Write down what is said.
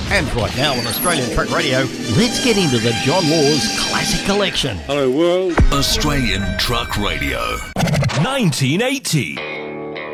And right now on Australian Truck Radio, let's get into the John Laws Classic Collection. Hello world. Australian Truck Radio. 1980.